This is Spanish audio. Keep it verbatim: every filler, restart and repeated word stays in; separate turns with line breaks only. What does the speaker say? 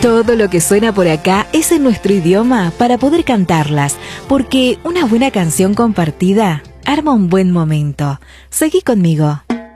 Todo lo que suena por acá es en nuestro idioma para poder cantarlas, porque una buena canción compartida arma un buen momento. Seguí conmigo.